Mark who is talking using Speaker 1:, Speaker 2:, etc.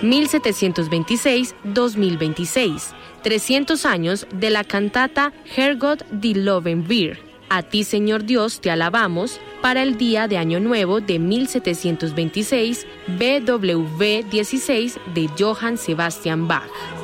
Speaker 1: 1726-2026, 300 años de la cantata Herrgott die Loven wir. A ti, Señor Dios, te alabamos, para el día de Año Nuevo de 1726, BWV 16 de Johann Sebastian Bach.